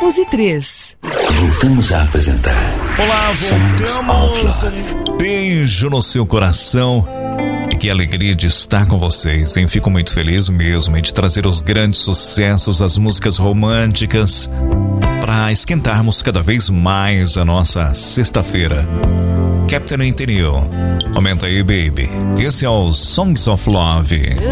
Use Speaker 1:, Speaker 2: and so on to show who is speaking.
Speaker 1: 11:03.
Speaker 2: Voltamos a apresentar.
Speaker 3: Olá, voltamos. Um beijo no seu coração. E que alegria de estar com vocês, hein? Fico muito feliz mesmo de trazer os grandes sucessos, as músicas românticas, para esquentarmos cada vez mais a nossa sexta-feira. Captain Interior, aumenta aí, baby. Esse é o Songs of Love.